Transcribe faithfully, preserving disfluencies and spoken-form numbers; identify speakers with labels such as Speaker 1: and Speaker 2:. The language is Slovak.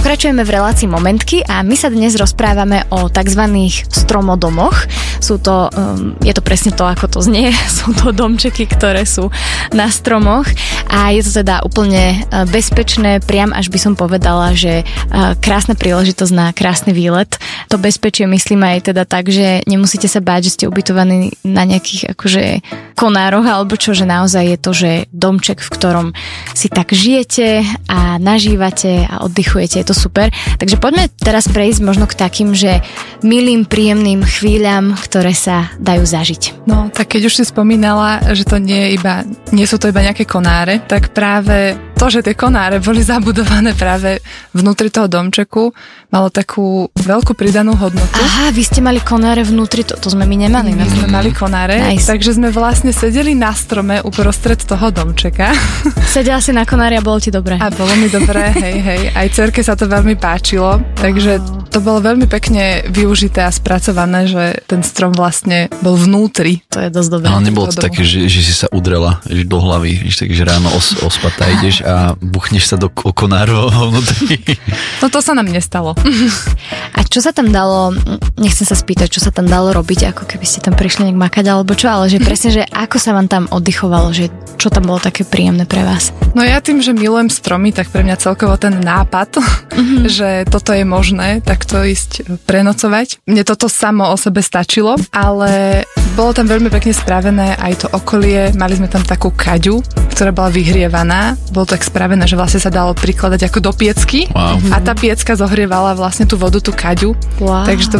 Speaker 1: Pokračujeme v relácii Momentky a my sa dnes rozprávame o takzvaných stromodomoch. Sú to, um, je to presne to, ako to znie, sú to domčeky, ktoré sú na stromoch a je to teda úplne bezpečné, priam až by som povedala, že uh, krásna príležitosť na krásny výlet. To bezpečie myslím aj teda tak, že nemusíte sa báť, že ste ubytovaní na nejakých akože konároch alebo čo, že naozaj je to, že domček, v ktorom si tak žijete a nažívate a oddychujete, je to super. Takže poďme teraz prejsť možno k takým, že milým, príjemným chvíľam, ktoré sa dajú zažiť.
Speaker 2: No, tak keď už si spomínala, že to nie je iba, nie sú to iba nejaké konáre, tak práve to, že tie konáre boli zabudované práve vnútri toho domčeku, malo takú veľkú pridanú hodnotu.
Speaker 1: Aha, vy ste mali konáre vnútri, to, to sme my nemali.
Speaker 2: My sme mali konáre, nice. Takže sme vlastne sedeli na strome uprostred toho domčeka.
Speaker 1: Sedela si na konári a bolo ti dobré.
Speaker 2: A bolo mi dobré, hej, hej. Aj dcerke sa to veľmi páčilo, takže to bolo veľmi pekne využité a spracované, že ten strom vlastne bol vnútri.
Speaker 1: To je dosť dobré.
Speaker 3: Ale nebolo to také, že, že si sa udrela že do hlavy, že tak, že ráno os, ospatá ideš a buchneš sa do konáru vnútri.
Speaker 2: No to sa nám nestalo.
Speaker 1: A čo sa tam dalo, nechcem sa spýtať, čo sa tam dalo robiť, ako keby ste tam prišli nejak makať alebo čo, ale že presne, že ako sa vám tam oddychovalo, že čo tam bolo také príjemné pre vás?
Speaker 2: No ja tým, že milujem stromy, tak pre mňa celkovo ten nápad, mm-hmm. že toto je možné, tak to ísť prenocovať. Mne toto samo o sebe stačilo, ale bolo tam veľmi pekne spravené aj to okolie, mali sme tam takú kaďu, ktorá bola vyhrievaná, bolo tak spravené, že vlastne sa dalo prikladať ako do piecky.
Speaker 3: Wow.
Speaker 2: A tá piecka zohrievala vlastne tú vodu, tú kaďu,
Speaker 1: wow.
Speaker 2: takže to